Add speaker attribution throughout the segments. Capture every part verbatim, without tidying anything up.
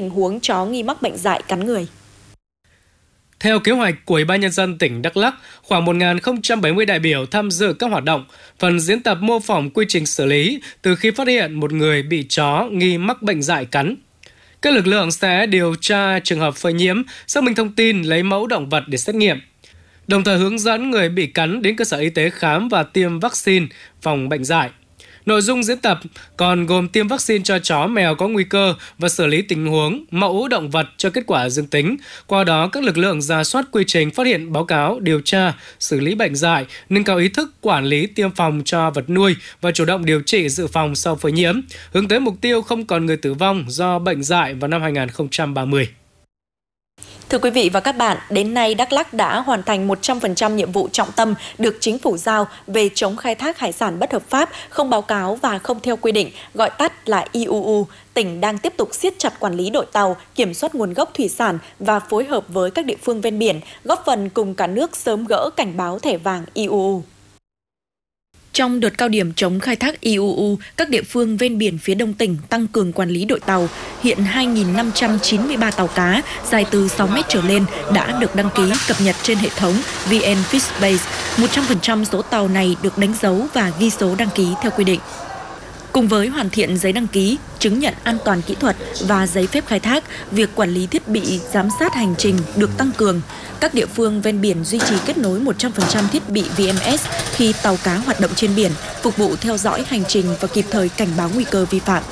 Speaker 1: tình huống chó nghi mắc bệnh dại cắn người.
Speaker 2: Theo kế hoạch của Ủy ban Nhân dân tỉnh Đắk Lắk, khoảng một nghìn không trăm bảy mươi đại biểu tham dự các hoạt động, phần diễn tập mô phỏng quy trình xử lý từ khi phát hiện một người bị chó nghi mắc bệnh dại cắn. Các lực lượng sẽ điều tra trường hợp phơi nhiễm, xác minh thông tin, lấy mẫu động vật để xét nghiệm, đồng thời hướng dẫn người bị cắn đến cơ sở y tế khám và tiêm vaccine phòng bệnh dại. Nội dung diễn tập còn gồm tiêm vaccine cho chó mèo có nguy cơ và xử lý tình huống mẫu động vật cho kết quả dương tính. Qua đó, các lực lượng rà soát quy trình phát hiện, báo cáo, điều tra, xử lý bệnh dại, nâng cao ý thức quản lý tiêm phòng cho vật nuôi và chủ động điều trị dự phòng sau phơi nhiễm, hướng tới mục tiêu không còn người tử vong do bệnh dại vào năm hai nghìn không trăm ba mươi.
Speaker 1: Thưa quý vị và các bạn, đến nay Đắk Lắk đã hoàn thành một trăm phần trăm nhiệm vụ trọng tâm được chính phủ giao về chống khai thác hải sản bất hợp pháp, không báo cáo và không theo quy định, gọi tắt là i u u. Tỉnh đang tiếp tục siết chặt quản lý đội tàu, kiểm soát nguồn gốc thủy sản và phối hợp với các địa phương ven biển, góp phần cùng cả nước sớm gỡ cảnh báo thẻ vàng i u u. Trong đợt cao điểm chống khai thác i u u, các địa phương ven biển phía đông tỉnh tăng cường quản lý đội tàu. Hiện hai nghìn năm trăm chín mươi ba tàu cá dài từ sáu mét trở lên đã được đăng ký cập nhật trên hệ thống vê en Fishbase. một trăm phần trăm số tàu này được đánh dấu và ghi số đăng ký theo quy định. Cùng với hoàn thiện giấy đăng ký, chứng nhận an toàn kỹ thuật và giấy phép khai thác, việc quản lý thiết bị giám sát hành trình được tăng cường. Các địa phương ven biển duy trì kết nối một trăm phần trăm thiết bị vê em ét khi tàu cá hoạt động trên biển, phục vụ theo dõi hành trình và kịp thời cảnh báo nguy cơ vi phạm.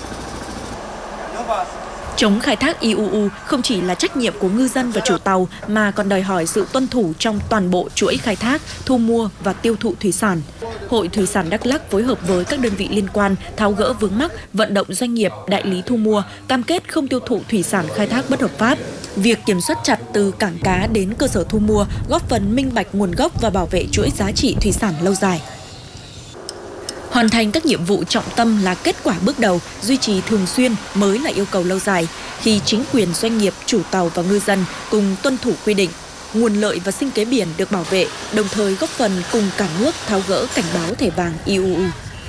Speaker 1: Chống khai thác i u u không chỉ là trách nhiệm của ngư dân và chủ tàu mà còn đòi hỏi sự tuân thủ trong toàn bộ chuỗi khai thác, thu mua và tiêu thụ thủy sản. Hội Thủy sản Đắk Lắk phối hợp với các đơn vị liên quan tháo gỡ vướng mắc, vận động doanh nghiệp, đại lý thu mua, cam kết không tiêu thụ thủy sản khai thác bất hợp pháp. Việc kiểm soát chặt từ cảng cá đến cơ sở thu mua góp phần minh bạch nguồn gốc và bảo vệ chuỗi giá trị thủy sản lâu dài. Hoàn thành các nhiệm vụ trọng tâm là kết quả bước đầu, duy trì thường xuyên mới là yêu cầu lâu dài. Khi chính quyền, doanh nghiệp, chủ tàu và ngư dân cùng tuân thủ quy định, nguồn lợi và sinh kế biển được bảo vệ, đồng thời góp phần cùng cả nước tháo gỡ cảnh báo thẻ vàng i u u.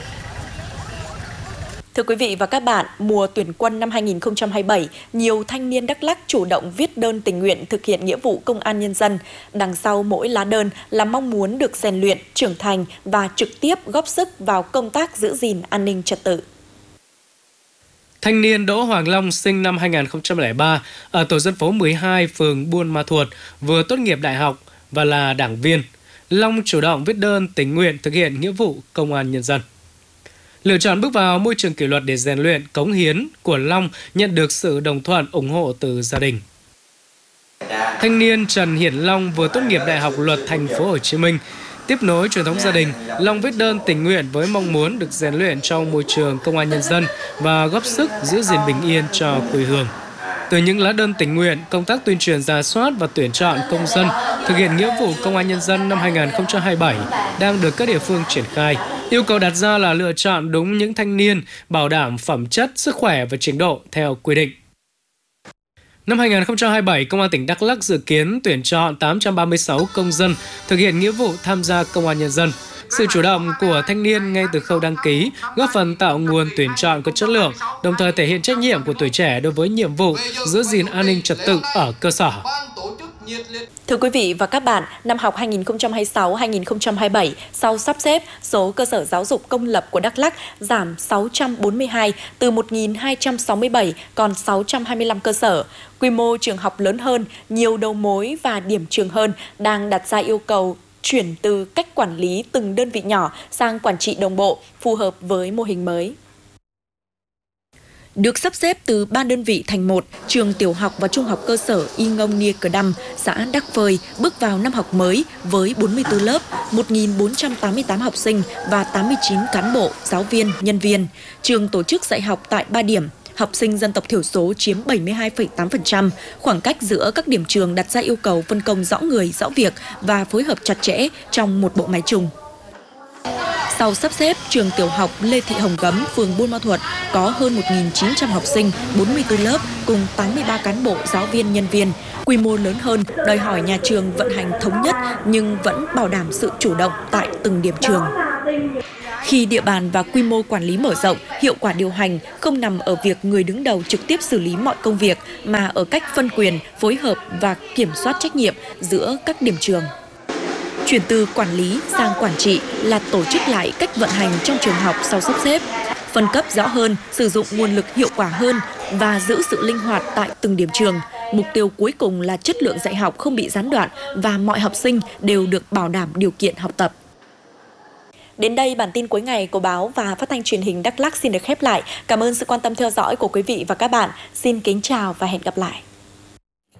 Speaker 1: Thưa quý vị và các bạn, mùa tuyển quân năm hai nghìn không trăm hai mươi bảy, nhiều thanh niên Đắk Lắk chủ động viết đơn tình nguyện thực hiện nghĩa vụ công an nhân dân. Đằng sau mỗi lá đơn là mong muốn được rèn luyện, trưởng thành và trực tiếp góp sức vào công tác giữ gìn an ninh trật tự.
Speaker 2: Thanh niên Đỗ Hoàng Long sinh năm hai nghìn không trăm lẻ ba ở tổ dân phố mười hai, phường Buôn Ma Thuột, vừa tốt nghiệp đại học và là đảng viên. Long chủ động viết đơn tình nguyện thực hiện nghĩa vụ công an nhân dân. Lựa chọn bước vào môi trường kỷ luật để rèn luyện, cống hiến của Long nhận được sự đồng thuận, ủng hộ từ gia đình. Thanh niên Trần Hiển Long vừa tốt nghiệp Đại học Luật Thành phố Hồ Chí Minh. Tiếp nối truyền thống gia đình, Long viết đơn tình nguyện với mong muốn được rèn luyện trong môi trường công an nhân dân và góp sức giữ gìn bình yên cho quê hương. Từ những lá đơn tình nguyện, công tác tuyên truyền rà soát và tuyển chọn công dân thực hiện nghĩa vụ công an nhân dân năm hai nghìn không trăm hai mươi bảy đang được các địa phương triển khai. Yêu cầu đặt ra là lựa chọn đúng những thanh niên bảo đảm phẩm chất, sức khỏe và trình độ theo quy định. Năm hai nghìn không trăm hai mươi bảy, Công an tỉnh Đắk Lắk dự kiến tuyển chọn tám trăm ba mươi sáu công dân thực hiện nghĩa vụ tham gia công an nhân dân. Sự chủ động của thanh niên ngay từ khâu đăng ký góp phần tạo nguồn tuyển chọn có chất lượng, đồng thời thể hiện trách nhiệm của tuổi trẻ đối với nhiệm vụ giữ gìn an ninh trật tự ở cơ sở.
Speaker 1: Thưa quý vị và các bạn, năm học hai nghìn không trăm hai mươi sáu hai nghìn không trăm hai mươi bảy, sau sắp xếp, số cơ sở giáo dục công lập của Đắk Lắk giảm sáu trăm bốn mươi hai, từ một nghìn hai trăm sáu mươi bảy còn sáu trăm hai mươi lăm cơ sở. Quy mô trường học lớn hơn, nhiều đầu mối và điểm trường hơn đang đặt ra yêu cầu chuyển từ cách quản lý từng đơn vị nhỏ sang quản trị đồng bộ, phù hợp với mô hình mới. Được sắp xếp từ ba đơn vị thành một, trường tiểu học và trung học cơ sở Y Ngông Nia Cờ Đăm, xã Đắk Phơi bước vào năm học mới với bốn mươi tư lớp, một nghìn bốn trăm tám mươi tám học sinh và tám mươi chín cán bộ, giáo viên, nhân viên. Trường tổ chức dạy học tại ba điểm. Học sinh dân tộc thiểu số chiếm bảy mươi hai phẩy tám phần trăm, khoảng cách giữa các điểm trường đặt ra yêu cầu phân công rõ người, rõ việc và phối hợp chặt chẽ trong một bộ máy chung. Sau sắp xếp, trường tiểu học Lê Thị Hồng Gấm, phường Buôn Ma Thuột có hơn một nghìn chín trăm học sinh, bốn mươi tư lớp cùng tám mươi ba cán bộ, giáo viên, nhân viên. Quy mô lớn hơn, đòi hỏi nhà trường vận hành thống nhất nhưng vẫn bảo đảm sự chủ động tại từng điểm trường. Khi địa bàn và quy mô quản lý mở rộng, hiệu quả điều hành không nằm ở việc người đứng đầu trực tiếp xử lý mọi công việc, mà ở cách phân quyền, phối hợp và kiểm soát trách nhiệm giữa các điểm trường. Chuyển từ quản lý sang quản trị là tổ chức lại cách vận hành trong trường học sau sắp xếp, phân cấp rõ hơn, sử dụng nguồn lực hiệu quả hơn và giữ sự linh hoạt tại từng điểm trường. Mục tiêu cuối cùng là chất lượng dạy học không bị gián đoạn và mọi học sinh đều được bảo đảm điều kiện học tập. Đến đây, bản tin cuối ngày của báo và phát thanh truyền hình Đắk Lắk xin được khép lại. Cảm ơn sự quan tâm theo dõi của quý vị và các bạn. Xin kính chào và hẹn gặp lại.